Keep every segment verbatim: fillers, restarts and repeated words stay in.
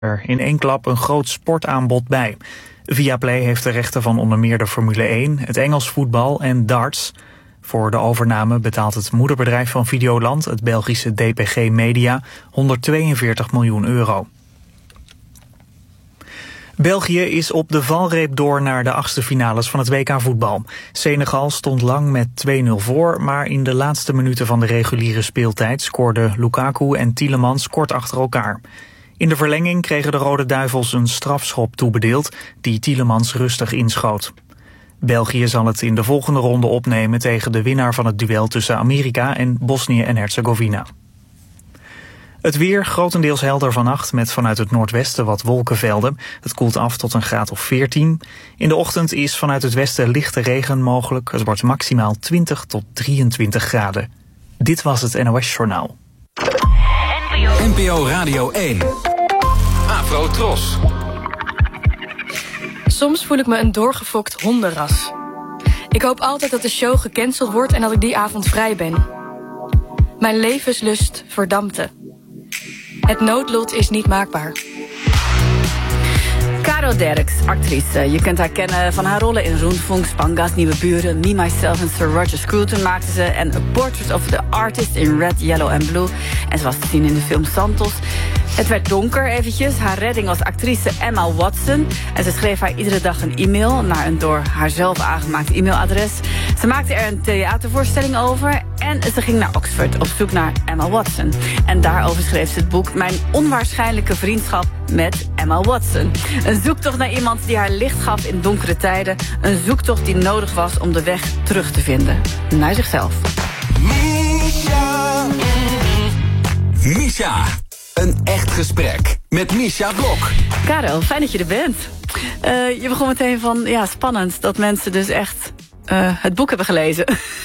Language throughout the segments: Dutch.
er in één klap een groot sportaanbod bij. Viaplay heeft de rechten van onder meer de Formule één, het Engels voetbal en darts. Voor de overname betaalt het moederbedrijf van Videoland, het Belgische D P G Media, honderdtweeënveertig miljoen euro. België is op de valreep door naar de achtste finales van het W K voetbal. Senegal stond lang met twee nul voor, maar in de laatste minuten van de reguliere speeltijd scoorden Lukaku en Tielemans kort achter elkaar. In de verlenging kregen de Rode Duivels een strafschop toebedeeld die Tielemans rustig inschoot. België zal het in de volgende ronde opnemen tegen de winnaar van het duel tussen Amerika en Bosnië en Herzegovina. Het weer grotendeels helder vannacht met vanuit het noordwesten wat wolkenvelden. Het koelt af tot een graad of veertien. In de ochtend is vanuit het westen lichte regen mogelijk. Het wordt maximaal twintig tot drieëntwintig graden. Dit was het N O S Journaal. N P O Radio één. Afro Tros. Soms voel ik me een doorgefokt hondenras. Ik hoop altijd dat de show gecanceld wordt en dat ik die avond vrij ben. Mijn levenslust verdampte. Het noodlot is niet maakbaar. Caro Derks, actrice. Je kunt haar kennen van haar rollen in Rundfunk, Spangas, Nieuwe Buren, Me, Myself en Sir Roger Scruton maakte ze. En A Portrait of the Artist in Red, Yellow and Blue. En ze was te zien in de film Santos. Het werd donker eventjes. Haar redding was actrice Emma Watson. En ze schreef haar iedere dag een e-mail naar een door haarzelf aangemaakt e-mailadres. Ze maakte er een theatervoorstelling over. En ze ging naar Oxford op zoek naar Emma Watson. En daarover schreef ze het boek Mijn onwaarschijnlijke vriendschap met Emma Watson. Een zoektocht naar iemand die haar licht gaf in donkere tijden. Een zoektocht die nodig was om de weg terug te vinden. Naar zichzelf. Misha. Misha. Een echt gesprek met Misha Blok. Karel, fijn dat je er bent. Uh, je begon meteen van, ja, spannend dat mensen dus echt uh, het boek hebben gelezen.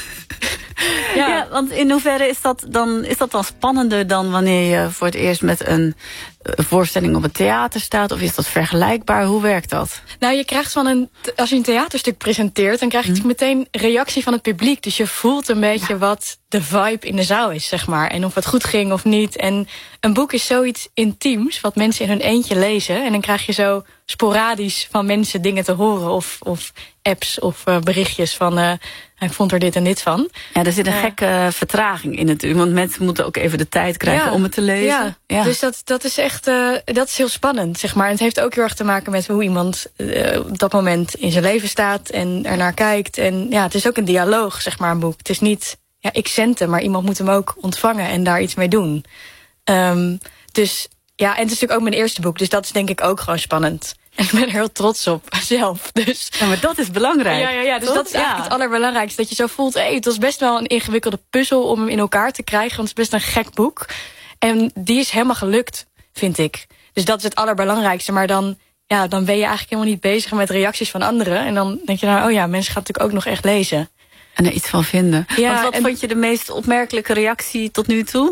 Ja. Ja, want in hoeverre is dat dan, is dat dan spannender dan wanneer je voor het eerst met een voorstelling op het theater staat? Of is dat vergelijkbaar? Hoe werkt dat? Nou, je krijgt van een, als je een theaterstuk presenteert, dan krijg je hmm. meteen reactie van het publiek. Dus je voelt een beetje ja. wat de vibe in de zaal is, zeg maar. En of het goed ging of niet. En een boek is zoiets intiems, wat mensen in hun eentje lezen. En dan krijg je zo sporadisch van mensen dingen te horen. Of, of apps of uh, berichtjes van, uh, ik vond er dit en dit van. Ja, er zit een uh, gekke vertraging in natuurlijk. Want mensen moeten ook even de tijd krijgen ja, om het te lezen. Ja, ja. Dus dat, dat is echt uh, dat is heel spannend, zeg maar. En het heeft ook heel erg te maken met hoe iemand uh, op dat moment in zijn leven staat en ernaar kijkt. En ja, het is ook een dialoog, zeg maar, een boek. Het is niet, ja, ik zend hem, maar iemand moet hem ook ontvangen en daar iets mee doen. Um, dus ja, en het is natuurlijk ook mijn eerste boek, dus dat is denk ik ook gewoon spannend. En ik ben er heel trots op, zelf. Dus. Ja, maar dat is belangrijk. Ja, ja, ja. Dus Tot, dat is eigenlijk ja. het allerbelangrijkste. Dat je zo voelt, hey, het was best wel een ingewikkelde puzzel om hem in elkaar te krijgen. Want het is best een gek boek. En die is helemaal gelukt, vind ik. Dus dat is het allerbelangrijkste. Maar dan, ja, dan ben je eigenlijk helemaal niet bezig met reacties van anderen. En dan denk je nou, oh ja, mensen gaan het natuurlijk ook nog echt lezen. En er iets van vinden. Ja, Want wat en vond je de meest opmerkelijke reactie tot nu toe?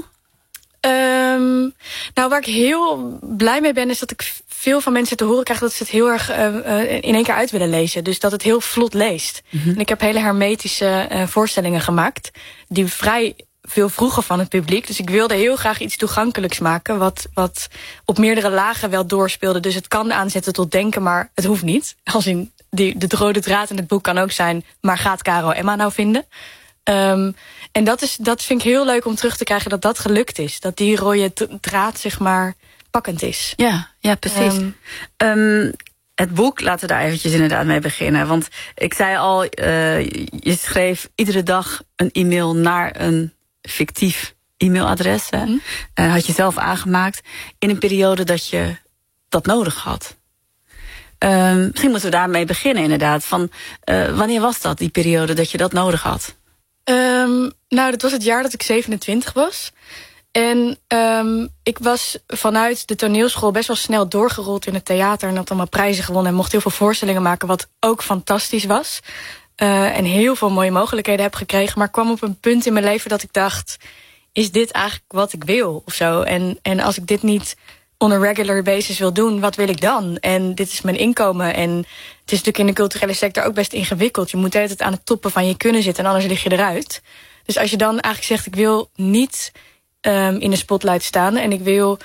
Um, nou, waar ik heel blij mee ben, is dat ik veel van mensen te horen krijg dat ze het heel erg uh, uh, in één keer uit willen lezen. Dus dat het heel vlot leest. Mm-hmm. En ik heb hele hermetische uh, voorstellingen gemaakt, die vrij veel vroegen van het publiek. Dus ik wilde heel graag iets toegankelijks maken, wat, wat op meerdere lagen wel doorspeelde. Dus het kan aanzetten tot denken, maar het hoeft niet. Als in die, de rode draad in het boek kan ook zijn, maar gaat Caro Emma nou vinden? Um, en dat, is, dat vind ik heel leuk om terug te krijgen dat dat gelukt is. Dat die rode draad, zeg maar, pakkend is. Ja, ja, precies. Um, um, het boek, laten we daar eventjes inderdaad mee beginnen. Want ik zei al, uh, je schreef iedere dag een e-mail naar een fictief e-mailadres. Hè? Mm. Uh, had je zelf aangemaakt in een periode dat je dat nodig had. Um, misschien moeten we daarmee beginnen inderdaad. Van, uh, wanneer was dat, die periode dat je dat nodig had? Um, nou, dat was het jaar dat ik zevenentwintig was. En um, ik was vanuit de toneelschool best wel snel doorgerold in het theater en had allemaal prijzen gewonnen en mocht heel veel voorstellingen maken, wat ook fantastisch was. Uh, en heel veel mooie mogelijkheden heb gekregen. Maar ik kwam op een punt in mijn leven dat ik dacht, is dit eigenlijk wat ik wil? Of zo? En, en als ik dit niet on a regular basis wil doen, wat wil ik dan? En dit is mijn inkomen. En het is natuurlijk in de culturele sector ook best ingewikkeld. Je moet de hele tijd aan het toppen van je kunnen zitten en anders lig je eruit. Dus als je dan eigenlijk zegt, ik wil niet um, in de spotlight staan en ik wil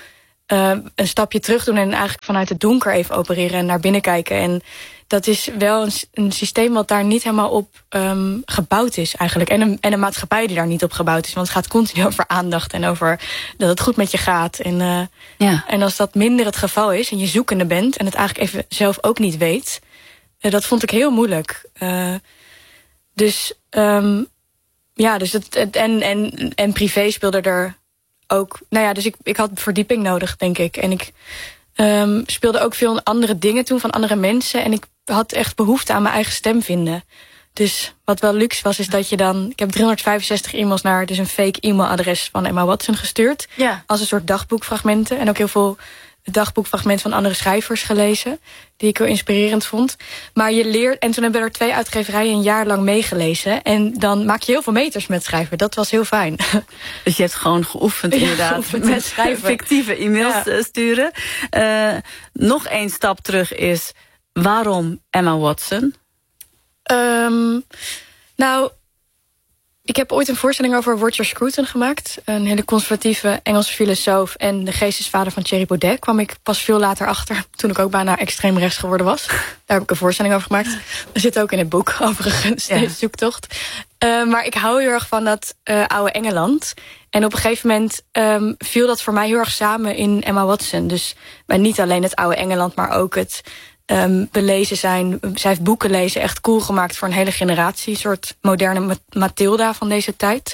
uh, een stapje terug doen en eigenlijk vanuit het donker even opereren en naar binnen kijken. En dat is wel een, een systeem wat daar niet helemaal op um, gebouwd is eigenlijk. En een, en een maatschappij die daar niet op gebouwd is. Want het gaat continu over aandacht en over dat het goed met je gaat. En, uh, ja. en als dat minder het geval is en je zoekende bent en het eigenlijk even zelf ook niet weet, uh, dat vond ik heel moeilijk. Uh, dus um, ja, dus het, het, en, en, en privé speelde er ook. Nou ja, dus ik, ik had verdieping nodig, denk ik. En ik um, speelde ook veel andere dingen toen van andere mensen. En ik had echt behoefte aan mijn eigen stem vinden. Dus wat wel luxe was, is dat je dan... Ik heb driehonderdvijfenzestig e-mails naar dus een fake e-mailadres van Emma Watson gestuurd. Ja. Als een soort dagboekfragmenten. En ook heel veel dagboekfragmenten van andere schrijvers gelezen. Die ik heel inspirerend vond. Maar je leert... En toen hebben er twee uitgeverijen een jaar lang meegelezen. En dan maak je heel veel meters met schrijven. Dat was heel fijn. Dus je hebt gewoon geoefend inderdaad. Ja, geoefend met schrijven. Fictieve e-mails ja. sturen. Uh, nog één stap terug is... Waarom Emma Watson? Um, nou, ik heb ooit een voorstelling over Roger Scruton gemaakt. Een hele conservatieve Engelse filosoof en de geestesvader van Thierry Baudet. Kwam ik pas veel later achter, toen ik ook bijna extreem rechts geworden was. Daar heb ik een voorstelling over gemaakt. Dat zit ook in het boek, overigens, ja. deze zoektocht. Uh, maar ik hou heel erg van dat uh, oude Engeland. En op een gegeven moment um, viel dat voor mij heel erg samen in Emma Watson. Dus maar niet alleen het oude Engeland, maar ook het... Um, belezen zijn. Zij heeft boeken lezen echt cool gemaakt voor een hele generatie. Een soort moderne Mathilda van deze tijd.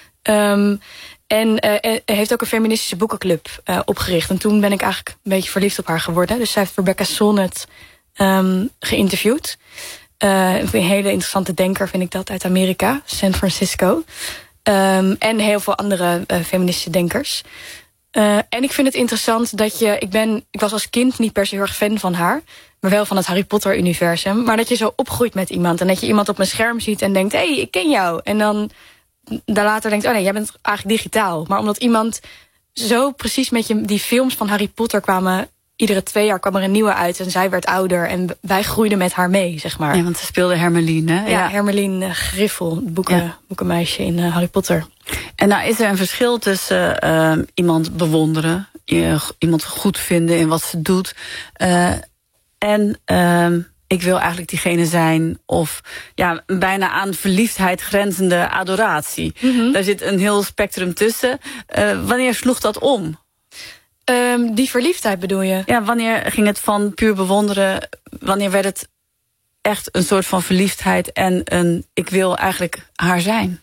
Um, en uh, heeft ook een feministische boekenclub uh, opgericht. En toen ben ik eigenlijk een beetje verliefd op haar geworden. Dus zij heeft Rebecca Solnit um, geïnterviewd. Uh, een hele interessante denker vind ik dat uit Amerika. San Francisco. Um, en heel veel andere uh, feministische denkers. Uh, en ik vind het interessant dat je... Ik, ben, ik was als kind niet per se heel erg fan van haar... maar wel van het Harry Potter-universum. Maar dat je zo opgroeit met iemand... en dat je iemand op een scherm ziet en denkt... hé, hey, ik ken jou. En dan daar later denkt... oh nee, jij bent eigenlijk digitaal. Maar omdat iemand zo precies met je... die films van Harry Potter kwamen... iedere twee jaar kwam er een nieuwe uit... en zij werd ouder en wij groeiden met haar mee, zeg maar. Ja, want ze speelde Hermeline, hè? Ja, ja. Hermeline uh, Griffel, boeken, ja. boekenmeisje in uh, Harry Potter. En nou is er een verschil tussen uh, iemand bewonderen... Uh, iemand goed vinden in wat ze doet... Uh, en uh, ik wil eigenlijk diegene zijn... of ja, bijna aan verliefdheid grenzende adoratie. Mm-hmm. Daar zit een heel spectrum tussen. Uh, wanneer sloeg dat om? Um, die verliefdheid bedoel je? Ja, wanneer ging het van puur bewonderen... wanneer werd het echt een soort van verliefdheid... en een ik wil eigenlijk haar zijn?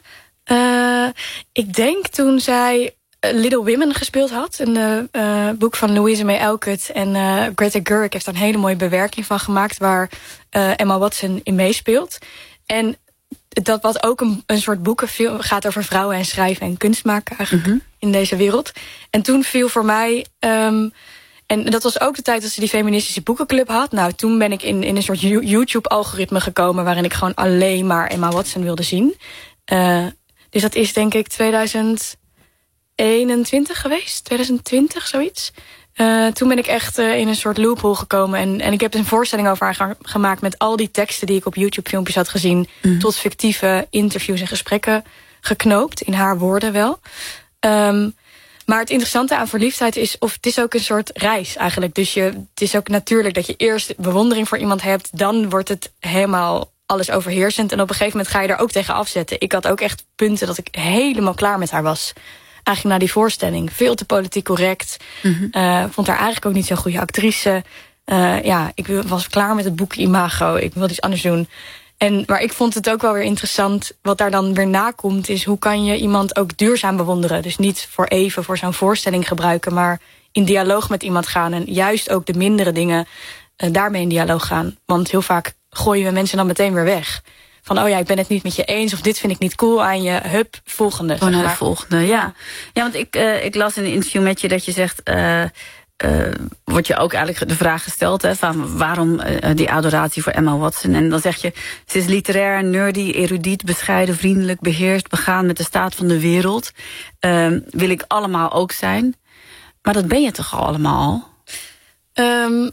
Uh, ik denk toen zij Little Women gespeeld had. Een uh, uh, boek van Louisa May Alcott. En uh, Greta Gerwig heeft daar een hele mooie bewerking van gemaakt... waar uh, Emma Watson in meespeelt. En dat wat ook een, een soort boeken gaat over vrouwen en schrijven en kunst maken... eigenlijk mm-hmm. in deze wereld. En toen viel voor mij... Um, en dat was ook de tijd dat ze die feministische boekenclub had. Nou, toen ben ik in, in een soort YouTube-algoritme gekomen... waarin ik gewoon alleen maar Emma Watson wilde zien. Uh, dus dat is denk ik tweeduizend eenentwintig geweest, tweeduizend twintig, zoiets. Uh, toen ben ik echt uh, in een soort loophole gekomen. En, en ik heb een voorstelling over haar gemaakt... met al die teksten die ik op YouTube-filmpjes had gezien... Mm. tot fictieve interviews en gesprekken geknoopt. In haar woorden wel. Um, maar het interessante aan verliefdheid is... of het is ook een soort reis eigenlijk. Dus je, het is ook natuurlijk dat je eerst bewondering voor iemand hebt... dan wordt het helemaal alles overheersend. En op een gegeven moment ga je er ook tegen afzetten. Ik had ook echt punten dat ik helemaal klaar met haar was... Eigenlijk na die voorstelling. Veel te politiek correct. Mm-hmm. Uh, vond haar eigenlijk ook niet zo'n goede actrice. Uh, ja, ik was klaar met het boek Imago. Ik wilde iets anders doen. En, maar ik vond het ook wel weer interessant. Wat daar dan weer nakomt is... hoe kan je iemand ook duurzaam bewonderen? Dus niet voor even voor zo'n voorstelling gebruiken... maar in dialoog met iemand gaan. En juist ook de mindere dingen uh, daarmee in dialoog gaan. Want heel vaak gooien we mensen dan meteen weer weg... Van, oh ja, ik ben het niet met je eens... of dit vind ik niet cool aan je, hup, volgende. Gewoon naar de volgende, ja. Ja, want ik, uh, ik las in een interview met je dat je zegt... Uh, uh, wordt je ook eigenlijk de vraag gesteld... Hè, van waarom uh, die adoratie voor Emma Watson. En dan zeg je, ze is literair, nerdy, erudiet... bescheiden, vriendelijk, beheerst, begaan met de staat van de wereld. Uh, wil ik allemaal ook zijn. Maar dat ben je toch al allemaal? Um...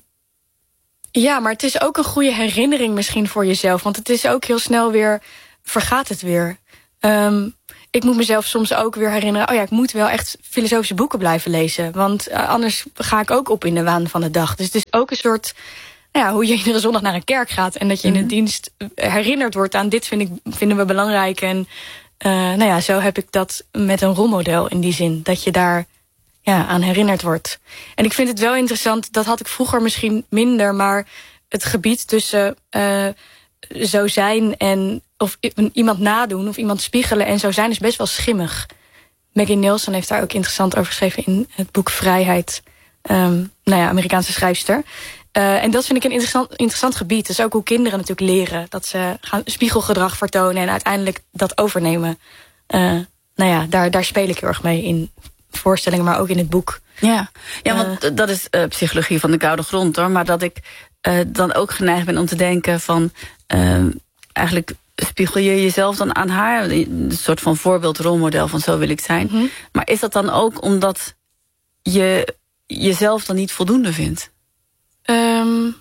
Ja, maar het is ook een goede herinnering misschien voor jezelf. Want het is ook heel snel weer... vergaat het weer. Um, ik moet mezelf soms ook weer herinneren... oh ja, ik moet wel echt filosofische boeken blijven lezen. Want uh, anders ga ik ook op in de waan van de dag. Dus het is ook een soort... Nou ja, hoe je iedere zondag naar een kerk gaat... en dat je in de dienst herinnerd wordt aan... dit vind ik, vinden we belangrijk. En uh, nou ja, zo heb ik dat met een rolmodel in die zin. Dat je daar ja, aan herinnerd wordt. En ik vind het wel interessant... dat had ik vroeger misschien minder... maar het gebied tussen uh, zo zijn en... of iemand nadoen of iemand spiegelen en zo zijn... is best wel schimmig. Maggie Nelson heeft daar ook interessant over geschreven... in het boek Vrijheid. Um, nou ja, Amerikaanse schrijfster... Uh, en dat vind ik een interessant, interessant gebied. Dus ook hoe kinderen natuurlijk leren. Dat ze gaan spiegelgedrag vertonen en uiteindelijk dat overnemen. Uh, nou ja, daar, daar speel ik heel erg mee in voorstellingen, maar ook in het boek. Ja, ja want uh, dat is uh, psychologie van de koude grond hoor. Maar dat ik uh, dan ook geneigd ben om te denken van... Uh, eigenlijk spiegel je jezelf dan aan haar. Een soort van voorbeeld, rolmodel van zo wil ik zijn. Mm-hmm. Maar is dat dan ook omdat je jezelf dan niet voldoende vindt? Um,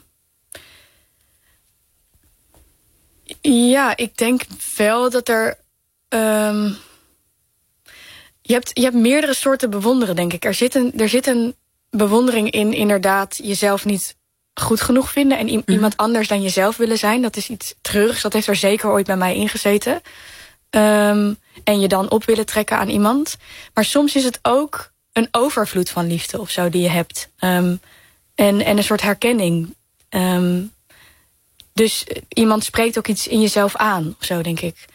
ja, ik denk wel dat er... Um, je, hebt, je hebt meerdere soorten bewonderen, denk ik. Er zit, een, er zit een bewondering in inderdaad jezelf niet goed genoeg vinden... en i- mm. iemand anders dan jezelf willen zijn. Dat is iets treurigs, dat heeft er zeker ooit bij mij ingezeten. Um, en je dan op willen trekken aan iemand. Maar soms is het ook een overvloed van liefde of zo die je hebt... Um, En, en een soort herkenning. Um, dus iemand spreekt ook iets in jezelf aan, of zo, denk ik.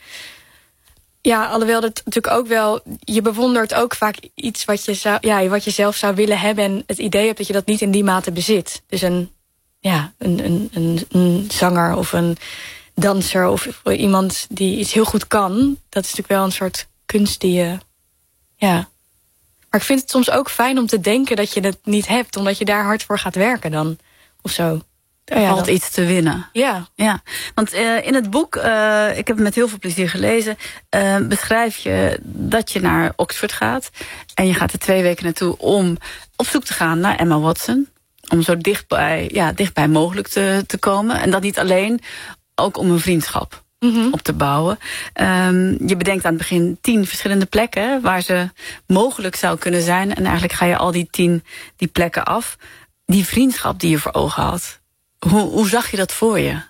Ja, alhoewel dat natuurlijk ook wel... Je bewondert ook vaak iets wat je, zou, ja, wat je zelf zou willen hebben... en het idee hebt dat je dat niet in die mate bezit. Dus een, ja, een, een, een, een zanger of een danser... of iemand die iets heel goed kan... dat is natuurlijk wel een soort kunst die je... ja. Maar ik vind het soms ook fijn om te denken dat je het niet hebt... omdat je daar hard voor gaat werken dan, of zo. Er ja, valt dat... iets te winnen. Ja. ja. Want uh, in het boek, uh, ik heb het met heel veel plezier gelezen... Uh, beschrijf je dat je naar Oxford gaat... en je gaat er twee weken naartoe om op zoek te gaan naar Emma Watson... om zo dichtbij, ja, dichtbij mogelijk te, te komen. En dat niet alleen, ook om een vriendschap... Mm-hmm. op te bouwen. Um, je bedenkt aan het begin tien verschillende plekken... waar ze mogelijk zou kunnen zijn. En eigenlijk ga je al die tien die plekken af. Die vriendschap die je voor ogen had. Hoe, hoe zag je dat voor je?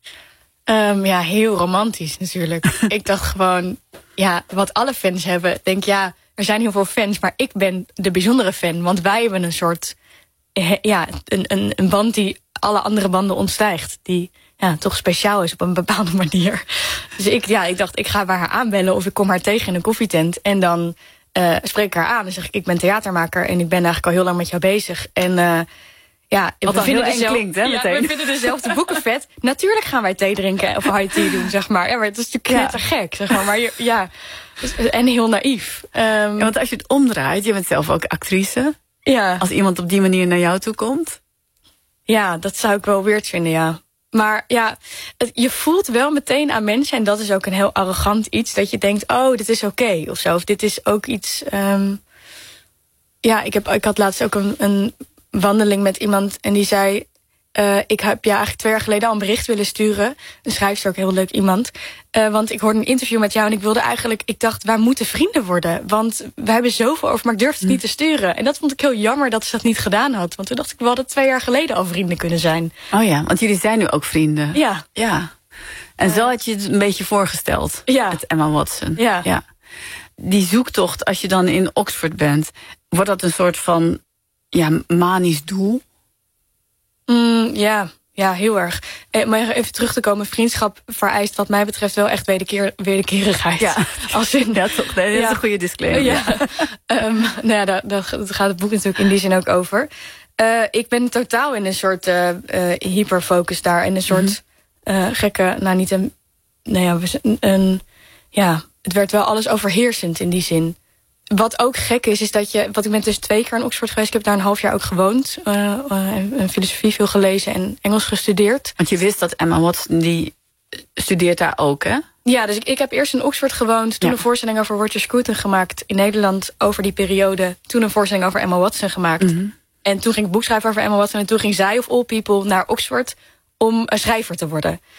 Um, ja, heel romantisch natuurlijk. Ik dacht gewoon, ja, wat alle fans hebben. Denk ja, er zijn heel veel fans, maar ik ben de bijzondere fan. Want wij hebben een soort, ja, een, een, een band die alle andere banden ontstijgt. Die... ja, toch speciaal is op een bepaalde manier. Dus ik, ja, ik dacht, ik ga bij haar aanbellen... of ik kom haar tegen in een koffietent. En dan uh, spreek ik haar aan en zeg ik... ik ben theatermaker en ik ben eigenlijk al heel lang met jou bezig. En uh, ja, Wat we vinden, dezelfde, klinkt, hè, ja, we vinden dezelfde boeken vet. Natuurlijk gaan wij thee drinken of high tea doen, zeg maar. Ja, maar het is natuurlijk knettergek, zeg maar. Maar je, ja, en heel naïef. Um, ja, want als je het omdraait, je bent zelf ook actrice. Ja. Als iemand op die manier naar jou toe komt. Ja, dat zou ik wel weird vinden, ja. Maar ja, het, je voelt wel meteen aan mensen... en dat is ook een heel arrogant iets... dat je denkt, oh, dit is oké, okay, of zo. Of dit is ook iets... Um, ja, ik, heb, ik had laatst ook een, een wandeling met iemand... en die zei... Uh, ik heb ja eigenlijk twee jaar geleden al een bericht willen sturen. Een schrijfster, ook heel leuk iemand. Uh, want ik hoorde een interview met jou en ik wilde eigenlijk... ik dacht, wij moeten vrienden worden. Want we hebben zoveel over, maar ik durfde het niet te sturen. En dat vond ik heel jammer dat ze dat niet gedaan had. Want toen dacht ik, we hadden twee jaar geleden al vrienden kunnen zijn. Oh ja, want jullie zijn nu ook vrienden. Ja. Ja. En zo had je het een beetje voorgesteld. Ja. Met Emma Watson. Ja. ja. Die zoektocht, als je dan in Oxford bent... wordt dat een soort van ja, manisch doel... Mm, ja, ja, heel erg. Eh, maar even terug te komen, vriendschap vereist wat mij betreft wel echt wederkeer, wederkerigheid. Ja, als in, ja toch, nee, dat ja. is een goede disclaimer. Ja. um, nou ja, daar, daar gaat het boek natuurlijk in die zin ook over. Uh, ik ben totaal in een soort uh, uh, hyperfocus daar. In een soort mm-hmm. uh, gekke, nou niet een, nou ja, een, een, ja, het werd wel alles overheersend in die zin. Wat ook gek is, is dat je... Want ik ben dus twee keer in Oxford geweest. Ik heb daar een half jaar ook gewoond. Uh, uh, en filosofie veel gelezen en Engels gestudeerd. Want je wist dat Emma Watson, die studeert daar ook, hè? Ja, dus ik, ik heb eerst in Oxford gewoond. Toen ja. een voorstelling over Roger Scruton gemaakt in Nederland. Over die periode. Toen een voorstelling over Emma Watson gemaakt. Mm-hmm. En toen ging ik boek schrijven over Emma Watson. En toen ging zij, of all people, naar Oxford om een schrijver te worden.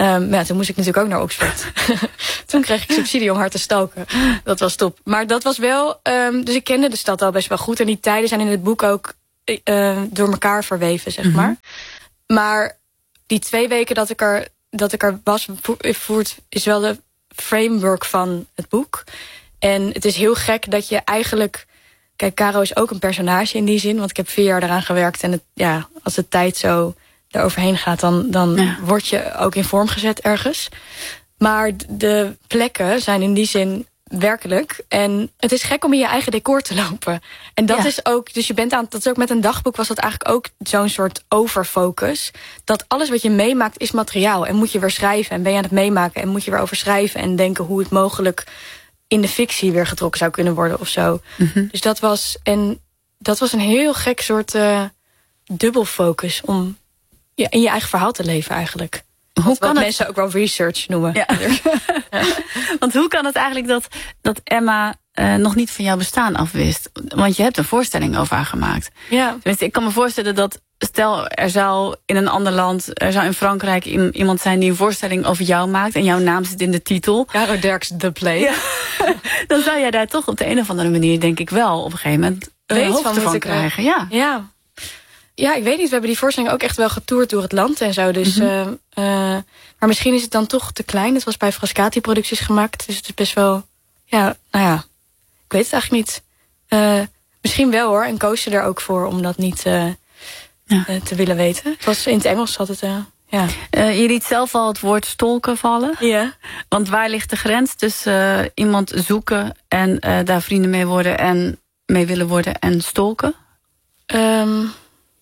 Um, maar ja, toen moest ik natuurlijk ook naar Oxford. Toen kreeg ik subsidie om haar te stalken. Dat was top. Maar dat was wel... Um, dus ik kende de stad al best wel goed. En die tijden zijn in het boek ook uh, door elkaar verweven, zeg maar. Mm-hmm. Maar die twee weken dat ik er, dat ik er was... voert is wel de framework van het boek. En het is heel gek dat je eigenlijk... Kijk, Caro is ook een personage in die zin. Want ik heb vier jaar eraan gewerkt. En het, ja, als de tijd zo eroverheen gaat... dan, dan ja. word je ook in vorm gezet ergens. Maar de plekken zijn in die zin werkelijk. En het is gek om in je eigen decor te lopen. En dat ja. is ook... Dus je bent aan... Dat is ook met een dagboek was dat eigenlijk ook zo'n soort overfocus. Dat alles wat je meemaakt is materiaal. En moet je weer schrijven. En ben je aan het meemaken. En moet je weer over schrijven. En denken hoe het mogelijk... in de fictie weer getrokken zou kunnen worden of zo. Mm-hmm. Dus dat was... En dat was een heel gek soort uh, dubbelfocus... om ja, in je eigen verhaal te leven eigenlijk. Hoe wat, kan wat het... mensen ook wel research noemen. Ja. ja. Want hoe kan het eigenlijk dat, dat Emma uh, nog niet van jouw bestaan afwist? Want je hebt een voorstelling over haar gemaakt. Ja. Tenminste, ik kan me voorstellen dat... Stel, er zou in een ander land, er zou in Frankrijk iemand zijn die een voorstelling over jou maakt en jouw naam zit in de titel. Caro Derks, The Play. Ja. Dan zou jij daar toch op de een of andere manier, denk ik wel, op een gegeven moment weet hoofd van, van krijgen. Ja. Ja. ja, ik weet niet. We hebben die voorstelling ook echt wel getoerd door het land en zo. Dus, mm-hmm. uh, uh, maar misschien is het dan toch te klein. Het was bij Frascati Producties gemaakt. Dus het is best wel, ja, nou ja, ik weet het eigenlijk niet. Uh, misschien wel hoor. En koos ze er ook voor om dat niet... Uh, Ja. te willen weten. Het was in het Engels had het, uh, ja. Uh, je liet zelf al het woord stalken vallen. Ja. Want waar ligt de grens tussen uh, iemand zoeken en uh, daar vrienden mee worden en mee willen worden en stalken? Um,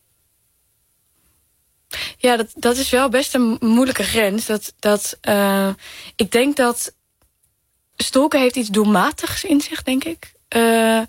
ja, dat, dat is wel best een moeilijke grens. Dat, dat, uh, ik denk dat stalken heeft iets doelmatigs in zich, denk ik. Uh,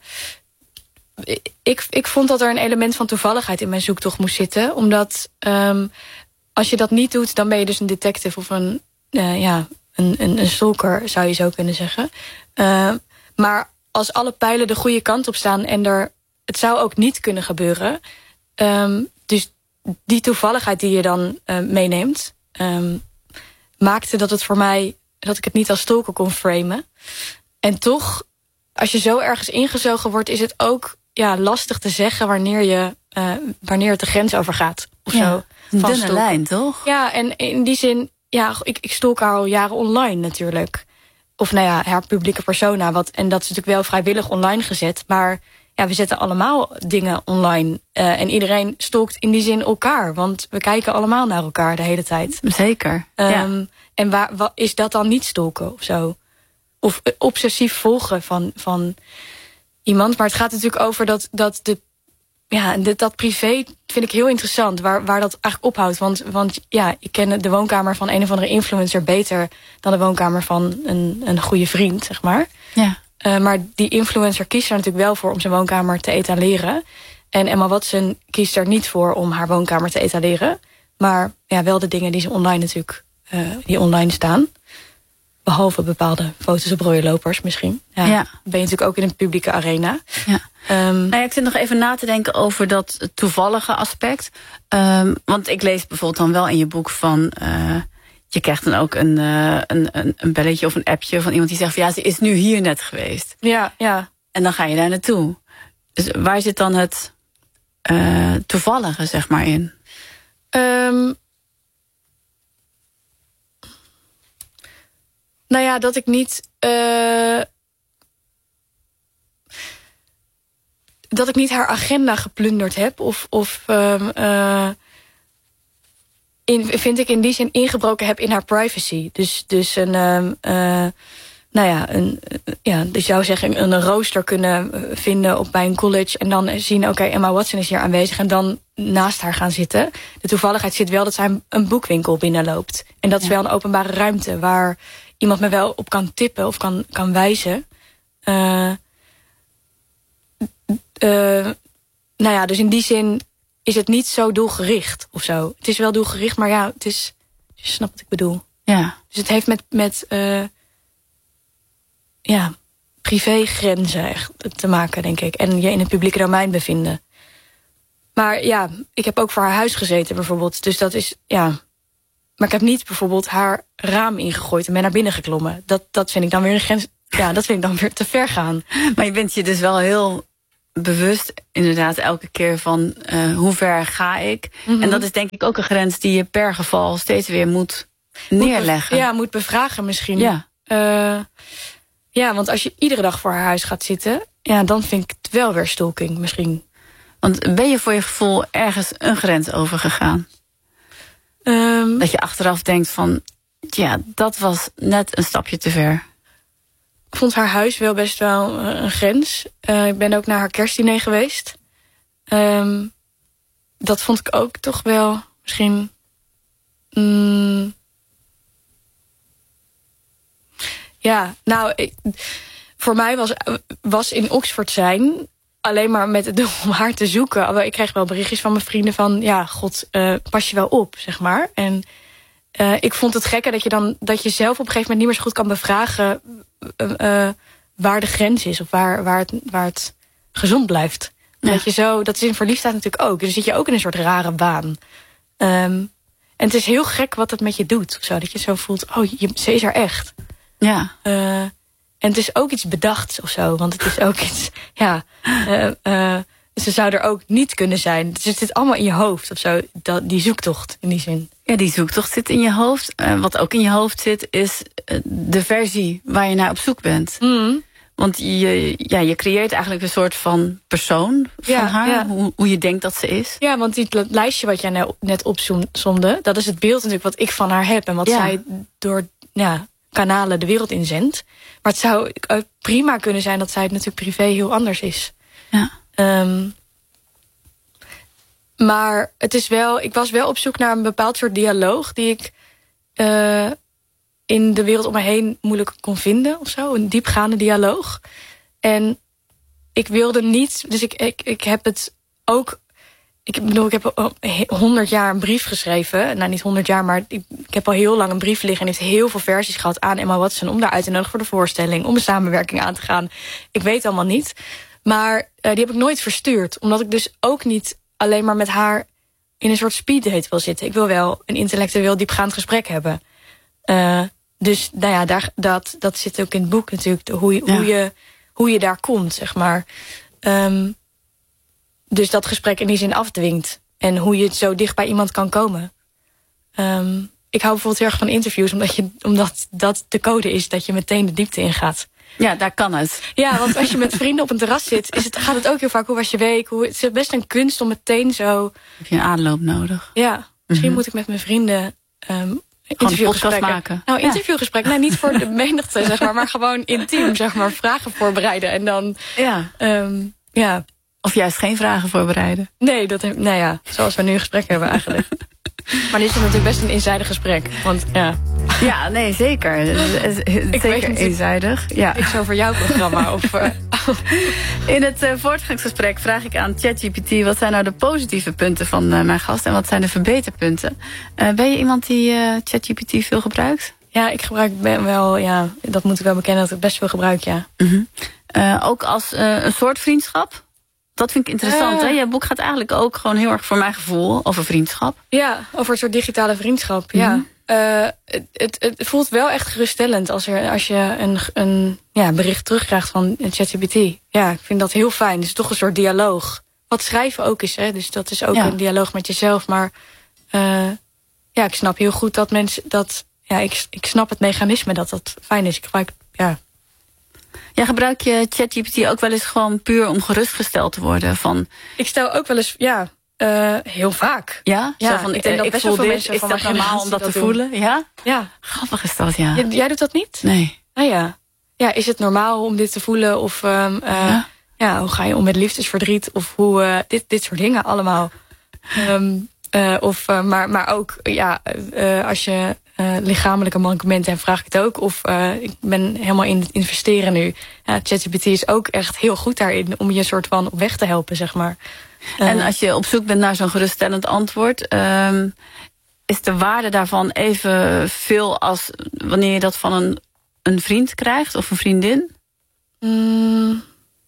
Ik, ik vond dat er een element van toevalligheid in mijn zoektocht moest zitten. Omdat um, als je dat niet doet, dan ben je dus een detective of een, uh, ja, een, een, een stalker, zou je zo kunnen zeggen. Uh, maar als alle pijlen de goede kant op staan en er, het zou ook niet kunnen gebeuren. Um, dus die toevalligheid die je dan uh, meeneemt, um, maakte dat het voor mij, dat ik het niet als stalker kon framen. En toch, als je zo ergens ingezogen wordt, is het ook ja, lastig te zeggen wanneer, je, uh, wanneer het de grens overgaat. Of ja, zo. Een dunne stalken. Lijn, toch? Ja, en in die zin, ja, ik, ik stalk haar al jaren online natuurlijk. Of nou ja, haar publieke persona. Wat, en dat is natuurlijk wel vrijwillig online gezet. Maar ja, we zetten allemaal dingen online. Uh, en iedereen stalkt in die zin elkaar. Want we kijken allemaal naar elkaar de hele tijd. Zeker, um, ja. En waar, wat, is dat dan niet stalken of zo? Of uh, obsessief volgen van... van iemand, maar het gaat natuurlijk over dat, dat de ja, de, dat privé vind ik heel interessant, waar, waar dat eigenlijk ophoudt. Want, want ja, ik ken de woonkamer van een of andere influencer beter dan de woonkamer van een, een goede vriend, zeg maar. Ja. Uh, maar die influencer kiest er natuurlijk wel voor om zijn woonkamer te etaleren. En Emma Watson kiest er niet voor om haar woonkamer te etaleren. Maar ja, wel de dingen die ze online natuurlijk, uh, die online staan. Behalve bepaalde foto's op rode lopers misschien. Ja, ja. Ben je natuurlijk ook in een publieke arena. Ja. Um, nou ja, ik zit nog even na te denken over dat toevallige aspect. Um, want ik lees bijvoorbeeld dan wel in je boek van... Uh, je krijgt dan ook een, uh, een, een, een belletje of een appje van iemand die zegt van... ja, ze is nu hier net geweest. Ja, ja. En dan ga je daar naartoe. Dus waar zit dan het uh, toevallige, zeg maar, in? Um, nou ja, dat ik niet... Uh, dat ik niet haar agenda geplunderd heb. Of, of um, uh, in, vind ik in die zin ingebroken heb in haar privacy. Dus, dus een... Um, uh, nou ja, een, ja, dus zou zeggen een rooster kunnen vinden op bij een college... en dan zien, oké, okay, Emma Watson is hier aanwezig... en dan naast haar gaan zitten. De toevalligheid zit wel dat zij een boekwinkel binnenloopt. En dat is ja. wel een openbare ruimte... waar iemand me wel op kan tippen of kan, kan wijzen. Uh, uh, nou ja, dus in die zin is het niet zo doelgericht of zo. Het is wel doelgericht, maar ja, het is... Je snapt wat ik bedoel. Ja. Dus het heeft met... met uh, ja, privégrenzen echt te maken, denk ik. En je in het publieke domein bevinden. Maar ja, ik heb ook voor haar huis gezeten bijvoorbeeld. Dus dat is, ja... maar ik heb niet bijvoorbeeld haar raam ingegooid en ben naar binnen geklommen. Dat, dat vind ik dan weer een grens. Ja, dat vind ik dan weer te ver gaan. Maar je bent je dus wel heel bewust inderdaad elke keer van uh, hoe ver ga ik. Mm-hmm. En dat is denk ik ook een grens die je per geval steeds weer moet neerleggen. Moet be- ja, moet bevragen misschien. Ja. Uh, ja, want als je iedere dag voor haar huis gaat zitten, ja, dan vind ik het wel weer stalking misschien. Want ben je voor je gevoel ergens een grens overgegaan? Um, dat je achteraf denkt van, ja, dat was net een stapje te ver. Ik vond haar huis wel best wel een grens. Uh, ik ben ook naar haar kerstdiner geweest. Um, dat vond ik ook toch wel misschien... Mm, ja, nou, ik, voor mij was, was in Oxford zijn alleen maar met het doel om haar te zoeken. Ik kreeg wel berichtjes van mijn vrienden van, ja, god, uh, pas je wel op, zeg maar. En uh, ik vond het gekke dat je dan dat je zelf op een gegeven moment niet meer zo goed kan bevragen uh, uh, waar de grens is of waar, waar, het, waar het gezond blijft. Ja. Dat je zo, dat is in verliefdheid natuurlijk ook. Dus dan zit je ook in een soort rare baan. Um, en het is heel gek wat het met je doet. Zo, dat je zo voelt, oh, je, ze is er echt. Ja. Uh, en het is ook iets bedachts of zo. Want het is ook iets, ja... Uh, uh, ze zou er ook niet kunnen zijn. Dus het zit allemaal in je hoofd of zo. Dat, die zoektocht in die zin. Ja, die zoektocht zit in je hoofd. Uh, wat ook in je hoofd zit, is uh, de versie waar je naar op zoek bent. Mm. Want je, ja, je creëert eigenlijk een soort van persoon van ja, haar. Ja. Hoe, hoe je denkt dat ze is. Ja, want die lijstje wat jij net opzomde, dat is het beeld natuurlijk wat ik van haar heb. En wat ja. zij door ja, kanalen de wereld inzendt. Maar het zou prima kunnen zijn dat zij het natuurlijk privé heel anders is. Ja. Um, maar het is wel, ik was wel op zoek naar een bepaald soort dialoog die ik uh, in de wereld om me heen moeilijk kon vinden of zo. Een diepgaande dialoog. En ik wilde niet, dus ik, ik, ik heb het ook. Ik bedoel, ik heb honderd jaar een brief geschreven. Nou, niet honderd jaar, maar ik, ik heb al heel lang een brief liggen en heeft heel veel versies gehad aan Emma Watson om daar uit te nodigen voor de voorstelling, om een samenwerking aan te gaan. Ik weet allemaal niet. Maar uh, die heb ik nooit verstuurd. Omdat ik dus ook niet alleen maar met haar in een soort speeddate wil zitten. Ik wil wel een intellectueel diepgaand gesprek hebben. Uh, dus nou ja, daar, dat, dat zit ook in het boek natuurlijk. Hoe je, ja. hoe je, hoe je daar komt, zeg maar. Um, dus dat gesprek in die zin afdwingt. En hoe je zo dicht bij iemand kan komen. Um, ik hou bijvoorbeeld heel erg van interviews. Omdat, je, omdat dat de code is dat je meteen de diepte ingaat. Ja, daar kan het. Ja, want als je met vrienden op een terras zit, is het, gaat het ook heel vaak, hoe was je week? Hoe, het is best een kunst om meteen zo... Heb je een aanloop nodig? Ja, misschien mm-hmm. moet ik met mijn vrienden um, interviewgesprekken maken. Nou, interviewgesprek, ja. nou niet voor de menigte, zeg maar, maar gewoon intiem, zeg maar, vragen voorbereiden en dan... Ja. Um, ja. Of juist geen vragen voorbereiden. Nee, dat heb, nou ja, zoals we nu een gesprek hebben eigenlijk. Maar dit is natuurlijk best een eenzijdig gesprek, want ja... Ja, nee, zeker. Ik zeker eenzijdig. Ja. Ik zo voor jouw programma. Of, uh... In het uh, voortgangsgesprek vraag ik aan ChatGPT... wat zijn nou de positieve punten van uh, mijn gast... en wat zijn de verbeterpunten? Uh, ben je iemand die uh, ChatGPT veel gebruikt? Ja, ik gebruik ben wel, ja, dat moet ik wel bekennen... dat ik best veel gebruik, ja. Mm-hmm. Uh, ook als uh, een soort vriendschap? Dat vind ik interessant, uh, hè? Je boek gaat eigenlijk ook gewoon heel erg voor mijn gevoel... over vriendschap. Ja, over een soort digitale vriendschap, mm-hmm. ja. Uh, het, het, het voelt wel echt geruststellend als, er, als je een, een ja, bericht terugkrijgt van ChatGPT. Ja, ik vind dat heel fijn. Het is toch een soort dialoog. Wat schrijven ook is, hè. Dus dat is ook ja. een dialoog met jezelf. Maar uh, ja, ik snap heel goed dat mensen... dat ja, ik, ik snap het mechanisme dat dat fijn is. Ik gebruik, ja... Ja, gebruik je ChatGPT ook wel eens gewoon puur om gerustgesteld te worden? Van... Ik stel ook wel eens, ja... Uh, heel vaak. Ja? Ja, Zo van, ik denk dat ik best voel wel veel dit, mensen is van dat mijn normaal om dat, dat te doen. voelen? Ja? Ja. Grappig is dat, ja. J- jij doet dat niet? Nee. Ah ja. Ja, is het normaal om dit te voelen? Of um, uh, ja. ja, hoe ga je om met liefdesverdriet? Of hoe, uh, dit, dit soort dingen allemaal. Um, uh, of, uh, maar, maar ook, ja, uh, als je uh, lichamelijke mankementen hebt, vraag ik het ook. Of uh, ik ben helemaal in het investeren nu. Ja, ChatGPT is ook echt heel goed daarin om je een soort van op weg te helpen, zeg maar. En als je op zoek bent naar zo'n geruststellend antwoord... Um, is de waarde daarvan even veel als wanneer je dat van een, een vriend krijgt of een vriendin? Mm.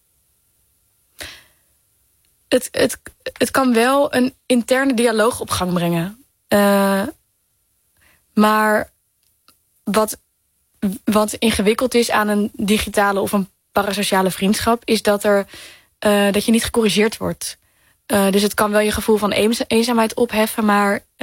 Het, het, het kan wel een interne dialoog op gang brengen. Uh, Maar wat, wat ingewikkeld is aan een digitale of een parasociale vriendschap, is dat, er, uh, dat je niet gecorrigeerd wordt. Uh, dus het kan wel je gevoel van eenzaamheid opheffen, maar